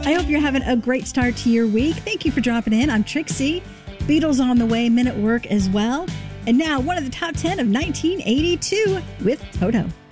I hope you're having a great start to your week. Thank you for dropping in. I'm Trixie. Beatles on the way, Men at Work as well. And now, one of the top 10 of 1982 with Toto.